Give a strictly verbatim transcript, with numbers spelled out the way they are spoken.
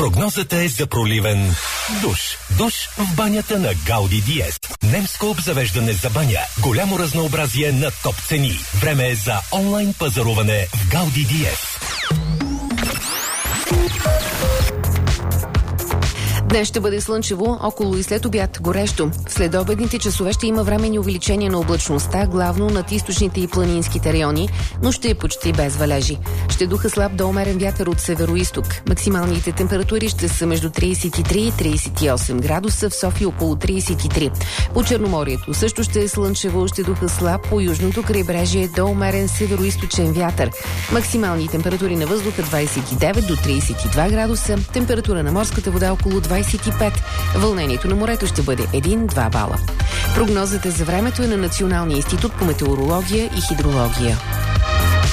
Прогнозата е за проливен душ. Душ в банята на Гауди Диез. Немско обзавеждане за баня. Голямо разнообразие на топ цени. Време е за онлайн пазаруване в Гауди Диез. Днес ще бъде слънчево, около и след обяд горещо. В следобедните часове ще има временни увеличения на облачността, главно над източните и планинските райони, но ще е почти без валежи. Ще духа слаб до умерен вятър от североизток. Максималните температури ще са между трийсет и три и трийсет и осем градуса, в София около трийсет и три. По Черноморието също ще е слънчево, ще духа слаб, по южното крайбрежие до умерен североизточен вятър. Максимални температури на въздуха двийсет и девет до трийсет и два градуса, температура на морската вода около двийсет и пет. Вълнението на морето ще бъде един-два бала. Прогнозата за времето е на Националния институт по метеорология и хидрология.